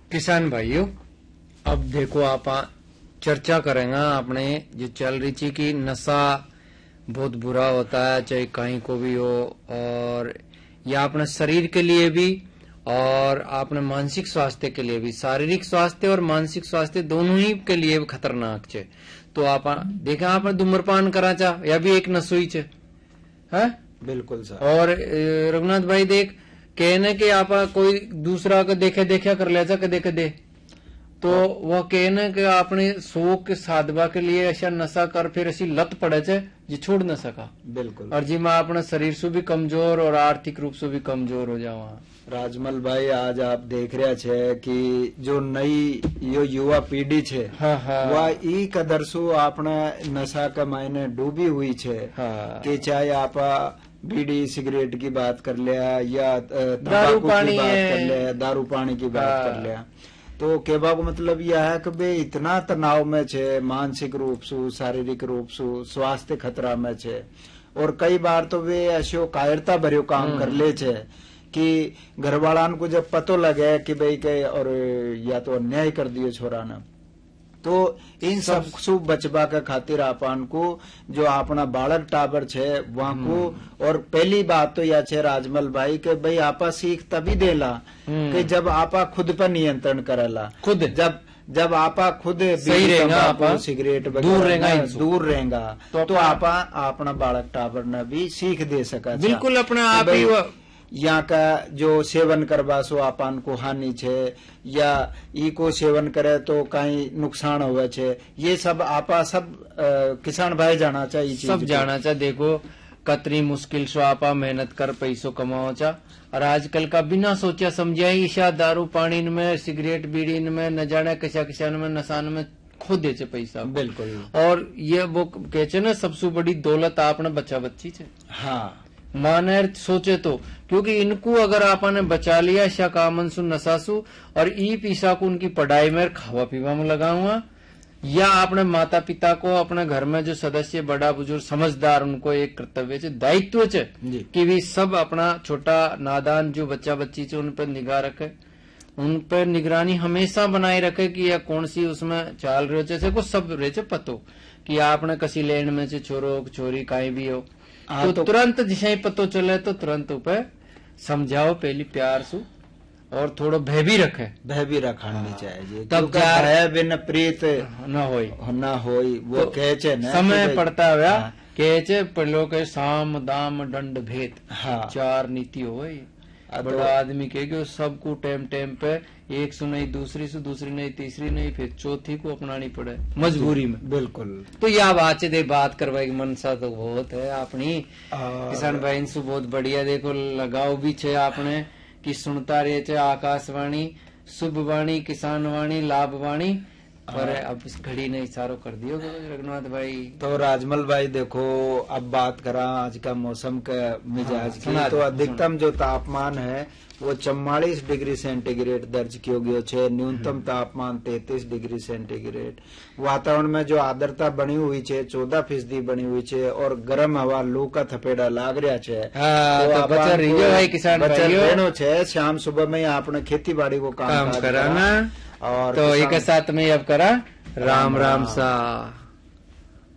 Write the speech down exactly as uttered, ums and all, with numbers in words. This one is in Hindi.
किसान भाइयों, अब देखो आप चर्चा करेंगे अपने जो चल रही थी कि नशा बहुत बुरा होता है, चाहे कहीं को भी हो, और यह अपने शरीर के लिए भी और अपने मानसिक स्वास्थ्य के लिए भी, शारीरिक स्वास्थ्य और मानसिक स्वास्थ्य दोनों ही के लिए खतरनाक है। तो आप देखा आपने धूम्रपान करा चा, यह भी एक नशोई है, है? बिल्कुल सर। और रघुनाथ भाई देख कहने के आप कोई दूसरा को देखे देखा कर ले कदे कदे, तो वह कहने के आपने शौक के साधवा के लिए ऐसा नशा कर फिर ऐसी लत पड़े चे जो छोड़ न सका। बिल्कुल। और जी मैं अपने शरीर से भी कमजोर और आर्थिक रूप से भी कमजोर हो जावा। राजमल भाई, आज आप देख रहे छे कि जो नई यो युवा पीढ़ी छे, हाँ हाँ, वह ई कदर सु आपने नशा के मायने डूबी हुई छे, हाँ, कि चाहे आप बीड़ी सिगरेट की बात कर लिया या दारू पानी की बात कर लिया, दारू पानी की बात हाँ, कर लिया, तो कहवा को मतलब यह है कि वे इतना तनाव में छे, मानसिक रूप से शारीरिक रूप से स्वास्थ्य खतरा में छे, और कई बार तो वे ऐसो कायरता भरियो काम कर ले छे कि घरवालान को जब पतो लगे कि भाई के और या तो अन्याय कर दियो छोरा ने, तो इन सब सु बचबा के खातिर आपन को जो अपना बालक टाबर छे वहां को, और पहली बात तो यह छे राजमल भाई के भाई आपा सीख तभी देला कि जब आपा खुद पर नियंत्रण करेला, खुद जब जब आपा खुद सही रहेगा, आपा सिगरेट दूर रहेगा, दूर रहेगा, तो, तो आपा अपना बालक टाबर ने भी सीख दे सका। बिल्कुल अपने आप ही यहाँ का जो सेवन करवा सो आपन को हानि छे, या ई को सेवन करे तो कहीं नुकसान होवे छे, ये सब आपा सब आ, किसान भाई जाना चाहिए, सब जाना चाहिए। देखो कतरी मुश्किल से आपा मेहनत कर पैसों कमाओ चा, और आजकल का बिना सोचा समझा ही ईशा दारू पानी में, सिगरेट बीड़ी में, न जाने किसा किसान में, नशान में खो दे चे पैसा। बिल्कुल। और ये वो कहते ना सबसे बड़ी दौलत आपने बच्चा बच्ची छे। हाँ, माने सोचे तो, क्योंकि इनको अगर आपने बचा लिया शाकामन सु नशासु और ई पीसा को उनकी पढ़ाई में खावा पीवा में लगाऊंगा, या अपने माता पिता को अपने घर में जो सदस्य बड़ा बुजुर्ग समझदार उनको एक कर्तव्य है, दायित्व है कि वे सब अपना छोटा नादान जो बच्चा बच्ची है उन पर निगाह रखे, उन पर निगरानी हमेशा बनाए रखे कि यह कौन सी उसमें चाल रहे हो, जैसे को सब रहे पतो कि आपने कसी लेन में से छोरो छोरी कहीं भी हो, तो, तो तुरंत जिसे पतो चले तो तुरंत ऊपर समझाओ पहली प्यार सु, और थोड़ा भय भी रखे, भय भी रखनी चाहिए, तब भय बिन प्रीत न होई न होई, वो तो कहे न समय पड़ता हुआ कहे पढ़लो के साम दाम दंड भेद, हाँ, चार नीति हो। बड़ा आदमी कहे सबको टाइम टाइम पे एक सु नहीं, दूसरी से दूसरी नहीं, तीसरी नहीं, फिर चौथी को अपनानी पड़े मजबूरी में। बिल्कुल। तो यह बात दे बात करवाई मनसा तो बहुत है अपनी किसान भाई से बहुत बढ़िया। देखो लगाओ भी छे आपने कि सुनता रहे थे आकाशवाणी, शुभवाणी, किसान वाणी, लाभवाणी, पर अब इस घड़ी ने इशारो कर दियो रघुनाथ भाई। तो राजमल भाई देखो, अब बात करा आज का मौसम का मिजाज की, तो अधिकतम जो तापमान है वो चौवालीस डिग्री सेंटीग्रेड दर्ज किया गया है, न्यूनतम तापमान तैतीस डिग्री सेंटीग्रेड, वातावरण में जो आर्द्रता बनी हुई है चौदह फीसदी बनी हुई है, और गर्म हवा लू का थपेड़ा लाग रहा है। शाम सुबह में आपने खेती बाड़ी को काम, काम कराना, और तो एक साथ में अब करा राम राम सा।